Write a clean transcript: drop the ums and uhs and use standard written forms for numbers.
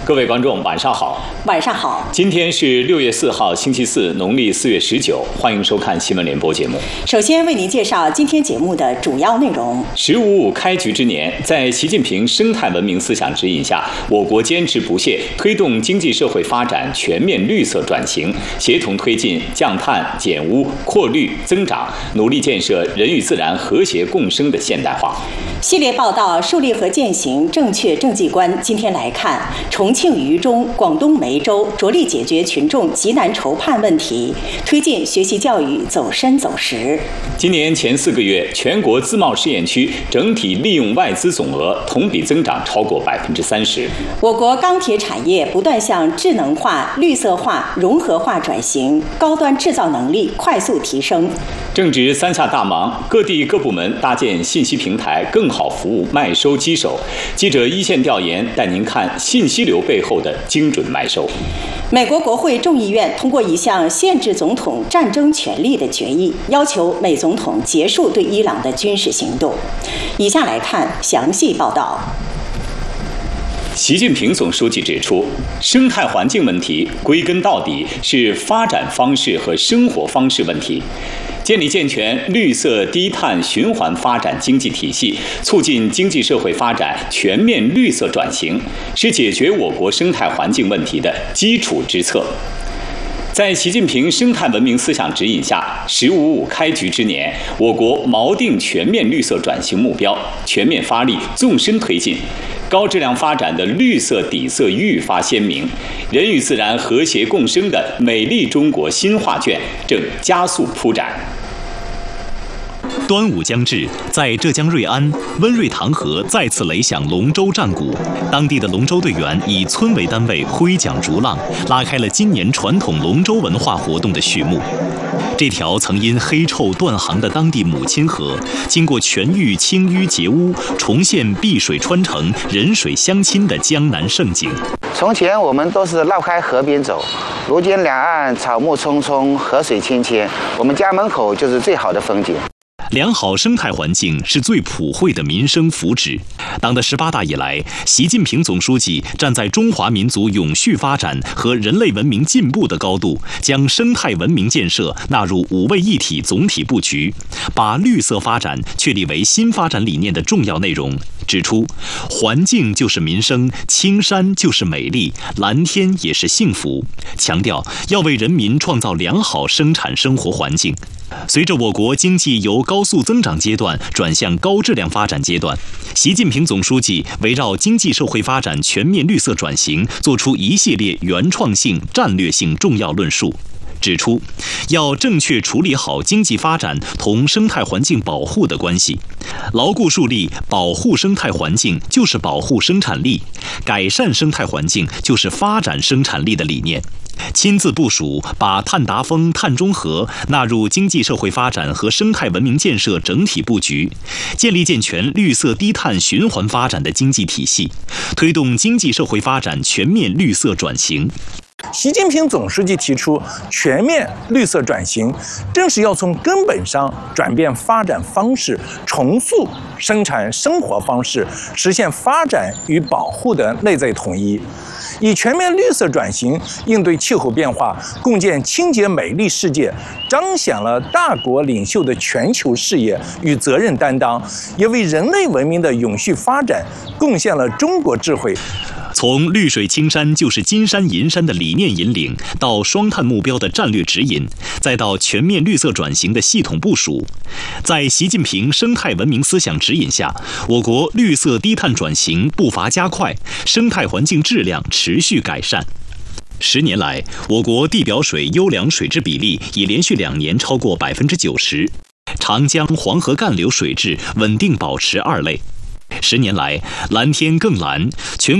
各位观众，晚上好。 晚上好。 今天是6月4号，星期四，农历4月19，欢迎收看新闻联播节目。 首先为您介绍今天节目的主要内容。 “15+5”开局之年，在习近平生态文明思想指引下，我国坚持不懈推动经济社会发展全面绿色转型，协同推进降碳、减污、扩绿、增长，努力建设人与自然和谐共生的现代化。 系列报道树立和践行正确政绩观。今天来看，重庆渝中、广东梅州着力解决群众急难愁盼问题，推进学习教育走深走实。 今年前4个月，全国自贸试验区整体利用外资总额同比增长超过30%。 我国钢铁产业不断向智能化、绿色化、融合化转型，高端制造能力快速提升。 正值三下大忙，各地各部门搭建信息平台，更好服务卖收机手。记者一线调研带您看信息流背后的精准卖收。 美国国会众议院通过一项限制总统战争权利的决议，要求美总统结束对伊朗的军事行动。以下来看详细报道。 习近平总书记指出，生态环境问题归根到底是发展方式和生活方式问题。建立健全绿色低碳循环发展经济体系，促进经济社会发展全面绿色转型，是解决我国生态环境问题的基础之策。在习近平生态文明思想指引下，“15+5”开局之年，我国锚定全面绿色转型目标，全面发力，纵深推进，高质量发展的绿色底色愈发鲜明，人与自然和谐共生的美丽中国新画卷正加速铺展。 端午将至，在浙江瑞安，温瑞塘河再次雷响龙舟战鼓，当地的龙舟队员以村为单位挥桨逐浪，拉开了今年传统龙舟文化活动的序幕。这条曾因黑臭断航的当地母亲河，经过全域清淤截污，重现碧水穿城、人水相亲的江南盛景。 从前我们都是绕开河边走，如今两岸草木葱葱，河水清清，我们家门口就是最好的风景。 良好生态环境是最普惠的民生福祉。党的18大以来，习近平总书记站在中华民族永续发展和人类文明进步的高度，将生态文明建设纳入5位一体总体布局，把绿色发展确立为新发展理念的重要内容。指出，环境就是民生，青山就是美丽，蓝天也是幸福。强调要为人民创造良好生产生活环境。随着我国经济由高速增长阶段转向高质量发展阶段，习近平总书记围绕经济社会发展全面绿色转型，作出一系列原创性、战略性重要论述。指出，要正确处理好经济发展同生态环境保护的关系，牢固树立保护生态环境就是保护生产力，改善生态环境就是发展生产力的理念。亲自部署把碳达峰、碳中和纳入经济社会发展和生态文明建设整体布局，建立健全绿色低碳循环发展的经济体系，推动经济社会发展全面绿色转型。 习近平总书记提出全面绿色转型，正是要从根本上转变发展方式，重塑生产生活方式，实现发展与保护的内在统一。以全面绿色转型应对气候变化，共建清洁美丽世界，彰显了大国领袖的全球视野与责任担当，也为人类文明的永续发展贡献了中国智慧。 从绿水青山就是金山银山的理念引领，到双碳目标的战略指引，再到全面绿色转型的系统部署，在习近平生态文明思想指引下，我国绿色低碳转型步伐加快，生态环境质量持续改善。10年来，我国地表水优良水质比例已连续2年超过90%，长江、黄河干流水质稳定保持2类。10年来，蓝天更蓝，全